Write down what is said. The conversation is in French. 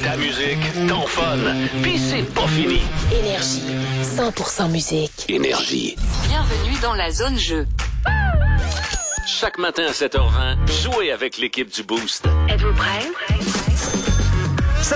Ta musique, ton fun, pis c'est pas fini. Énergie, 100% musique. Énergie. Bienvenue dans la zone jeu. Chaque matin à 7h20, jouez avec l'équipe du Boost. Êtes-vous prêts?